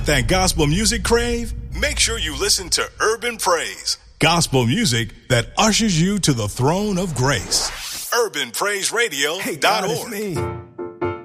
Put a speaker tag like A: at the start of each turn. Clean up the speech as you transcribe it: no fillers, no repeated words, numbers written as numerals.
A: That gospel music crave? Make sure you listen to Urban Praise, gospel music that ushers you to the throne of grace. UrbanPraiseRadio.org.
B: Hey, God, it's me.